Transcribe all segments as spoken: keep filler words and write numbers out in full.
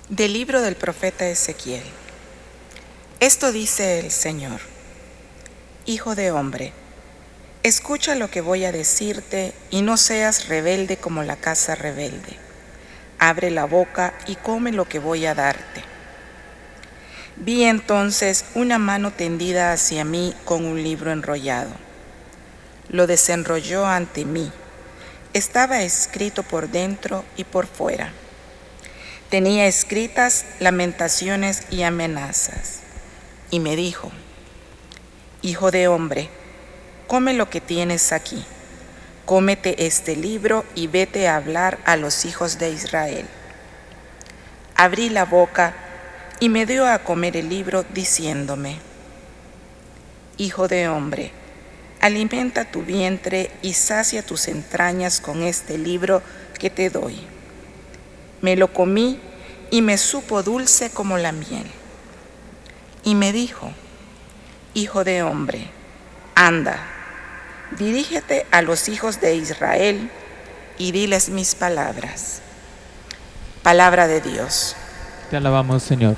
Del libro del profeta Ezequiel. Esto dice el Señor: Hijo de hombre, escucha lo que voy a decirte y no seas rebelde como la casa rebelde. Abre la boca y come lo que voy a darte. Vi entonces una mano tendida hacia mí con un libro enrollado. Lo desenrolló ante mí. Estaba escrito por dentro y por fuera. Tenía escritas lamentaciones y amenazas. Y me dijo: Hijo de hombre, come lo que tienes aquí. Cómete este libro y vete a hablar a los hijos de Israel. Abrí la boca y me dio a comer el libro, diciéndome: Hijo de hombre, alimenta tu vientre y sacia tus entrañas con este libro que te doy. Me lo comí y me supo dulce como la miel. Y me dijo: Hijo de hombre, anda, dirígete a los hijos de Israel y diles mis palabras. Palabra de Dios. Te alabamos, Señor.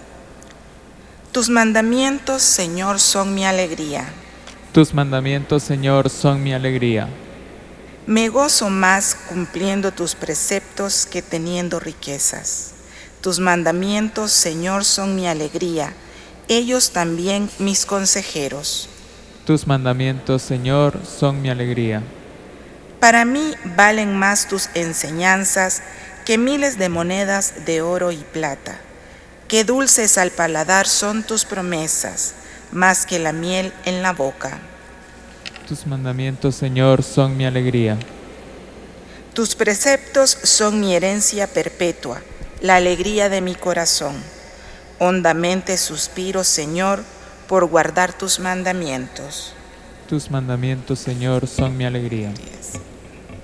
Tus mandamientos, Señor, son mi alegría. Tus mandamientos, Señor, son mi alegría. Me gozo más cumpliendo tus preceptos que teniendo riquezas. Tus mandamientos, Señor, son mi alegría, ellos también mis consejeros. Tus mandamientos, Señor, son mi alegría. Para mí valen más tus enseñanzas que miles de monedas de oro y plata. Qué dulces al paladar son tus promesas, más que la miel en la boca. Tus mandamientos, Señor, son mi alegría. Tus preceptos son mi herencia perpetua, la alegría de mi corazón. Hondamente suspiro, Señor, por guardar tus mandamientos. Tus mandamientos, Señor, son mi alegría. Yes.